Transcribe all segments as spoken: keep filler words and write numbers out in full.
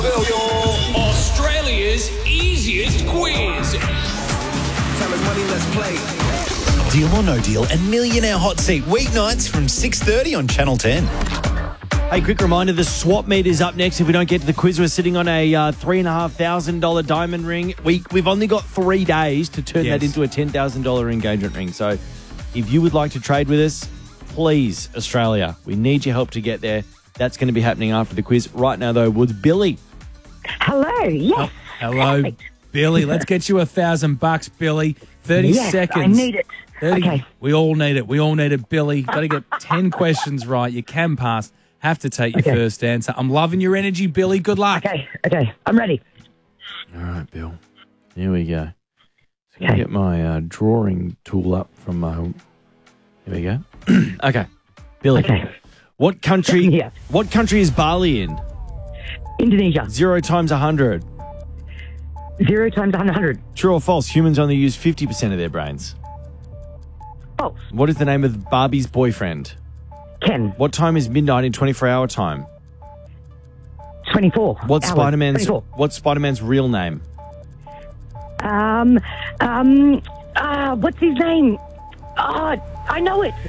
Australia's easiest quiz. Tell us money, let's play. Deal or No Deal and Millionaire Hot Seat weeknights from six thirty on Channel ten. Hey, quick reminder, the swap meet is up next. If we don't get to the quiz, we're sitting on a uh, three thousand five hundred dollars diamond ring. We, we've only got three days to turn Yes. that into a ten thousand dollars engagement ring. So if you would like to trade with us, please, Australia, we need your help to get there. That's going to be happening after the quiz. Right now, though, with Billy. Hello, yes. Hello, Perfect. Billy. Let's get you a thousand bucks, Billy. Thirty Yes, seconds. I need it. thirty Okay. We all need it. We all need it, Billy. Got to get ten questions right. You can pass. Have to take your Okay. first answer. I'm loving your energy, Billy. Good luck. Okay, okay, I'm ready. All right, Bill. Here we go. So I'm going Okay. to get my uh, drawing tool up from my... Here we go. Okay. Billy. Okay. What country... Yeah. What country is Bali in? Indonesia. Zero times a hundred. Zero times one hundred. True or false? Humans only use fifty percent of their brains. False. What is the name of Barbie's boyfriend? Ken. What time is midnight in twenty-four hour time? twenty-four. What's hours. Spider-Man's twenty-four. What's Spider-Man's real name? Um, um, uh, what's his name? Oh, I know it.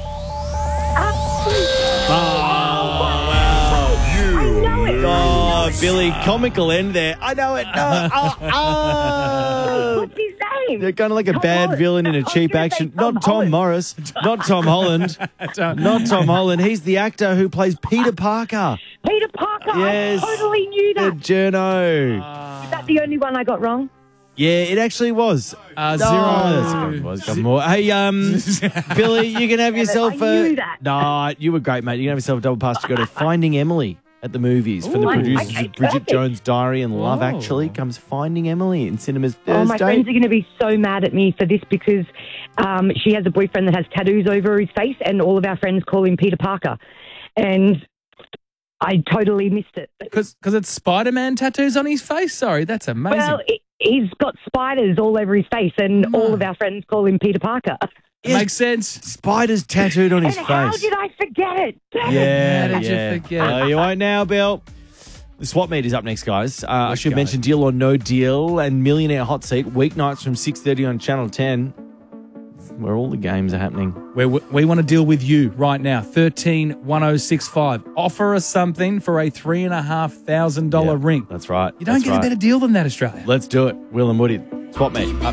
I know it. Oh, Billy, comical end there. I know it. No. Oh, oh. What's his name? They're kind of like a Tom bad Holland. villain in I a was cheap gonna say action. Tom Not Tom Holland. Morris. Not Tom Holland. Not Tom Holland. He's the actor who plays Peter Parker. Peter Parker. Yes. I totally knew The that. journo. Is that the only one I got wrong? Yeah, it actually was. Uh, Oh, zero. that's a good one. Got more. Hey, um, Billy, you can have yourself I a. knew that. Nah, you were great, mate. You can have yourself a double pass to go to Finding Emily at the movies from the Ooh. producers Okay, of Bridget perfect. Jones' Diary and Love Whoa. Actually. Comes Finding Emily in cinemas Thursday. Oh, my friends are going to be so mad at me for this because um, she has a boyfriend that has tattoos over his face, and all of our friends call him Peter Parker. And I totally missed it. Because it's Spider-Man tattoos on his face? Sorry, that's amazing. Well, it, he's got spiders all over his face, and all of our friends call him Peter Parker. It makes sense. Spiders tattooed on his And face. how did I forget it? Damn it. Yeah, How did you yeah. forget? Oh, you won't now, Bill. The swap meet is up next, guys. Uh, I Let's should go. mention Deal or No Deal and Millionaire Hot Seat weeknights from six thirty on Channel ten, where all the games are happening. We, we want to deal with you right now. thirteen one oh six five. Offer us something for a three and a half thousand dollar Yeah, ring. That's right. You don't That's get right. a better deal than that, Australia. Let's do it. Will and Woody. Swap meet. Up